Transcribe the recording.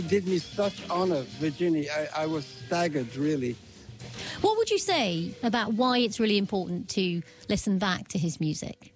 did me such honor, Virginie. I was staggered, really. What would you say about why it's really important to listen back to his music?